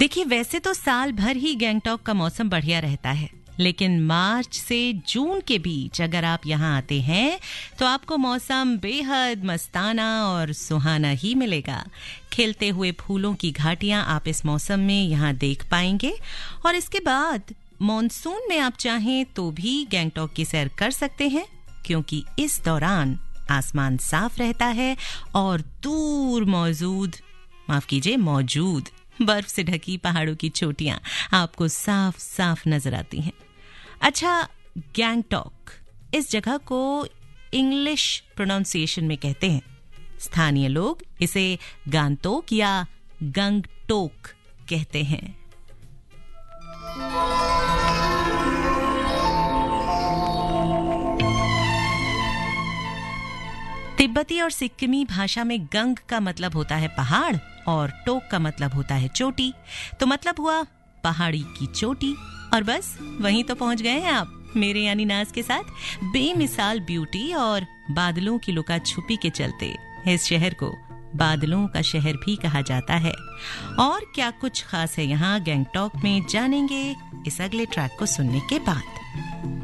देखिए, वैसे तो साल भर ही गैंगटॉक का मौसम बढ़िया रहता है, लेकिन मार्च से जून के बीच अगर आप यहाँ आते हैं तो आपको मौसम बेहद मस्ताना और सुहाना ही मिलेगा। खिलते हुए फूलों की घाटियां आप इस मौसम में यहाँ देख पाएंगे और इसके बाद मॉनसून में आप चाहें तो भी गैंगटॉक की सैर कर सकते हैं, क्योंकि इस दौरान आसमान साफ रहता है और दूर मौजूद बर्फ से ढकी पहाड़ों की चोटियां आपको साफ साफ नजर आती हैं। अच्छा, गैंगटॉक इस जगह को इंग्लिश प्रोनाउंसिएशन में कहते हैं। स्थानीय लोग इसे गांगटोक या गंगटोक कहते हैं। तिब्बती और सिक्किमी भाषा में गंग का मतलब होता है पहाड़ और टोक का मतलब होता है चोटी। तो मतलब हुआ पहाड़ी की चोटी। और बस वहीं तो पहुंच गए हैं आप मेरे यानी नाज के साथ। बेमिसाल ब्यूटी और बादलों की लुका छुपी के चलते इस शहर को बादलों का शहर भी कहा जाता है। और क्या कुछ खास है यहाँ गैंगटॉक में, जानेंगे इस अगले ट्रैक को सुनने के बाद।